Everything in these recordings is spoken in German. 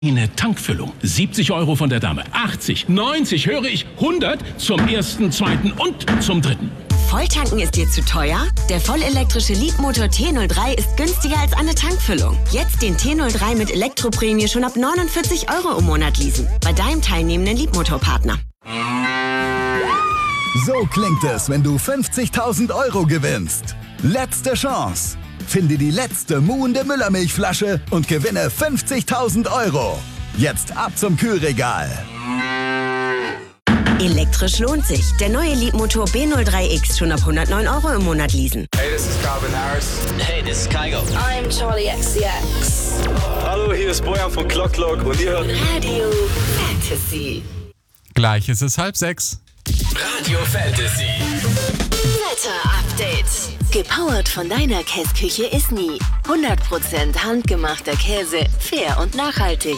Eine Tankfüllung. 70 € von der Dame. 80, 90, höre ich 100 zum ersten, zweiten und zum dritten. Volltanken ist dir zu teuer? Der vollelektrische Leapmotor T03 ist günstiger als eine Tankfüllung. Jetzt den T03 mit Elektroprämie schon ab 49 € im Monat leasen. Bei deinem teilnehmenden Leapmotor-Partner. So klingt es, wenn du 50.000 € gewinnst. Letzte Chance. Finde die letzte muhende Müllermilchflasche und gewinne 50.000 €. Jetzt ab zum Kühlregal. Elektrisch lohnt sich. Der neue Leapmotor B03X schon ab 109 € im Monat leasen. Hey, this is Calvin Harris. Hey, this is Kygo. I'm Charlie XCX. Hallo, hier ist Bojan von Clock Clock und ihr hört Radio Fantasy. Gleich ist es 5:30. Radio Fantasy. Wetter-Update. Gepowert von deiner Käsküche Isny. 100% handgemachter Käse, fair und nachhaltig.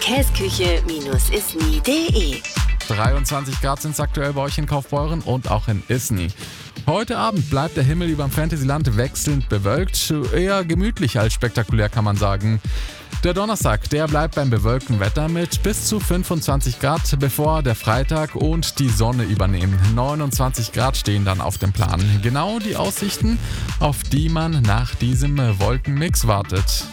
Käsküche-isny.de 23 Grad sind es aktuell bei euch in Kaufbeuren und auch in Isny. Heute Abend bleibt der Himmel über dem Fantasyland wechselnd bewölkt. Eher gemütlich als spektakulär, kann man sagen. Der Donnerstag, der bleibt beim bewölkten Wetter mit bis zu 25 Grad, bevor der Freitag und die Sonne übernehmen. 29 Grad stehen dann auf dem Plan. Genau die Aussichten, auf die man nach diesem Wolkenmix wartet.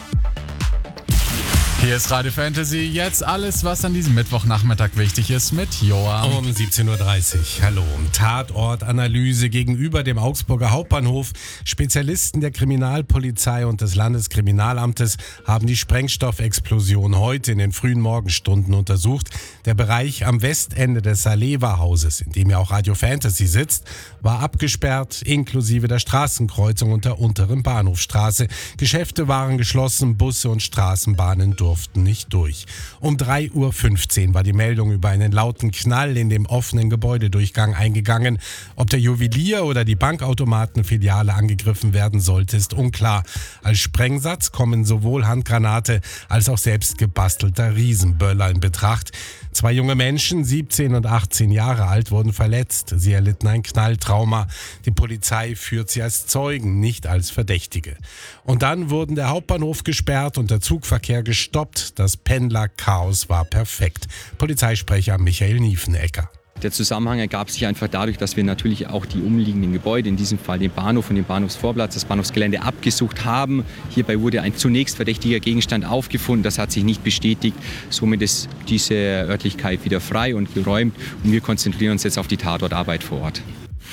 Hier ist Radio Fantasy, jetzt alles, was an diesem Mittwochnachmittag wichtig ist mit Joa. Um 17.30 Uhr. Hallo. Tatortanalyse gegenüber dem Augsburger Hauptbahnhof. Spezialisten der Kriminalpolizei und des Landeskriminalamtes haben die Sprengstoffexplosion heute in den frühen Morgenstunden untersucht. Der Bereich am Westende des Saleva-Hauses, in dem ja auch Radio Fantasy sitzt, war abgesperrt, inklusive der Straßenkreuzung und der unteren Bahnhofstraße. Geschäfte waren geschlossen, Busse und Straßenbahnen durften nicht durch. Um 3.15 Uhr war die Meldung über einen lauten Knall in dem offenen Gebäudedurchgang eingegangen. Ob der Juwelier oder die Bankautomatenfiliale angegriffen werden sollte, ist unklar. Als Sprengsatz kommen sowohl Handgranate als auch selbst gebastelter Riesenböller in Betracht. 2 junge Menschen, 17 und 18 Jahre alt, wurden verletzt. Sie erlitten ein Knalltrauma. Die Polizei führt sie als Zeugen, nicht als Verdächtige. Und dann wurden der Hauptbahnhof gesperrt und der Zugverkehr gestoppt. Das Pendlerchaos war perfekt. Polizeisprecher Michael Niefenecker. Der Zusammenhang ergab sich einfach dadurch, dass wir natürlich auch die umliegenden Gebäude, in diesem Fall den Bahnhof und den Bahnhofsvorplatz, das Bahnhofsgelände abgesucht haben. Hierbei wurde ein zunächst verdächtiger Gegenstand aufgefunden, das hat sich nicht bestätigt. Somit ist diese Örtlichkeit wieder frei und geräumt und wir konzentrieren uns jetzt auf die Tatortarbeit vor Ort.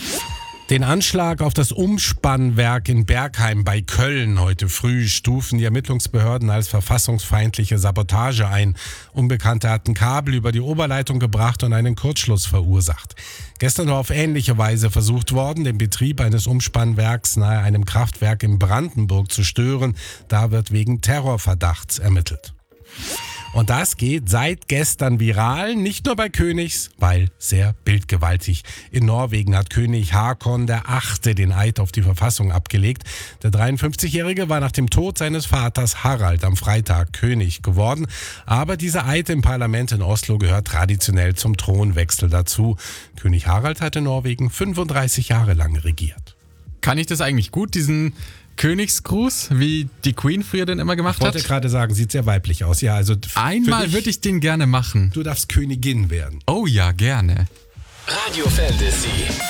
Den Anschlag auf das Umspannwerk in Bergheim bei Köln heute früh stufen die Ermittlungsbehörden als verfassungsfeindliche Sabotage ein. Unbekannte hatten Kabel über die Oberleitung gebracht und einen Kurzschluss verursacht. Gestern war auf ähnliche Weise versucht worden, den Betrieb eines Umspannwerks nahe einem Kraftwerk in Brandenburg zu stören. Da wird wegen Terrorverdachts ermittelt. Und das geht seit gestern viral, nicht nur bei Königs, weil sehr bildgewaltig. In Norwegen hat König Haakon VIII. Den Eid auf die Verfassung abgelegt. Der 53-Jährige war nach dem Tod seines Vaters Harald am Freitag König geworden. Aber dieser Eid im Parlament in Oslo gehört traditionell zum Thronwechsel dazu. König Harald hatte Norwegen 35 Jahre lang regiert. Kann ich das eigentlich gut, diesen Königsgruß, wie die Queen früher denn immer gemacht hat? Ich wollte gerade sagen, sieht sehr weiblich aus. Ja, also einmal würde ich den gerne machen. Du darfst Königin werden. Oh ja, gerne. Radio Fantasy.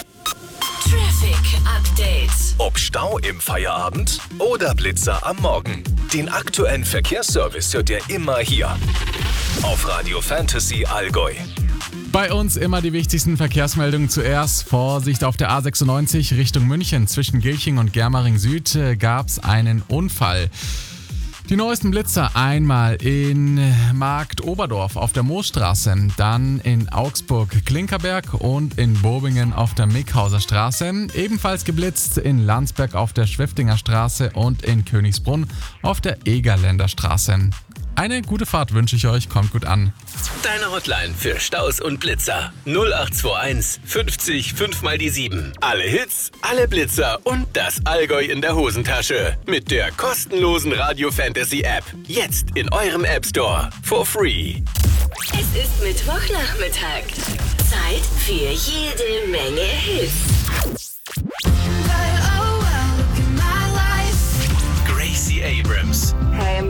Traffic Update. Ob Stau im Feierabend oder Blitzer am Morgen. Den aktuellen Verkehrsservice hört ihr immer hier. Auf Radio Fantasy Allgäu. Bei uns immer die wichtigsten Verkehrsmeldungen zuerst. Vorsicht auf der A96 Richtung München. Zwischen Gilching und Germering Süd gab es einen Unfall. Die neuesten Blitzer einmal in Markt Oberdorf auf der Moosstraße, dann in Augsburg Klinkerberg und in Bobingen auf der Mickhauser Straße. Ebenfalls geblitzt in Landsberg auf der Schwiftinger Straße und in Königsbrunn auf der Egerländer Straße. Eine gute Fahrt wünsche ich euch, kommt gut an. Deine Hotline für Staus und Blitzer 0821 50 5 mal die 7. Alle Hits, alle Blitzer und das Allgäu in der Hosentasche. Mit der kostenlosen Radio Fantasy App. Jetzt in eurem App Store. For free. Es ist Mittwochnachmittag. Zeit für jede Menge Hits. Gracie Abrams. Hey,